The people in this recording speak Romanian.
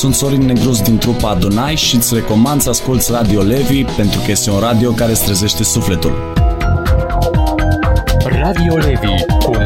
sunt Sorin Negruz din trupa Adonai și îți recomand să asculți Radio Levi pentru că este un radio care îți trezește sufletul. Radio Levi.